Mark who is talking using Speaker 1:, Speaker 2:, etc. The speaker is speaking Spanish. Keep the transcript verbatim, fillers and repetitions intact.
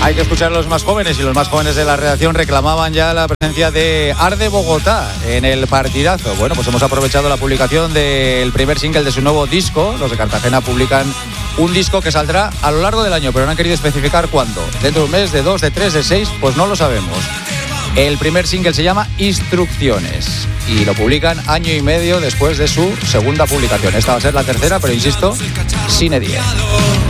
Speaker 1: Hay que escuchar a los más jóvenes, y los más jóvenes de la redacción reclamaban ya la presencia de Arde Bogotá en el partidazo. Bueno, pues hemos aprovechado la publicación del primer single de su nuevo disco. Los de Cartagena publican un disco que saldrá a lo largo del año, pero no han querido especificar cuándo. ¿Dentro de un mes, de dos, de tres, de seis? Pues no lo sabemos. El primer single se llama Instrucciones y lo publican año y medio después de su segunda publicación. Esta va a ser la tercera, pero insisto, sine die.